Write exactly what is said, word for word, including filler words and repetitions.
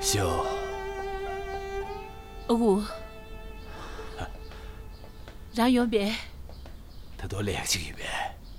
秀， 我让永别， 他多联系一遍。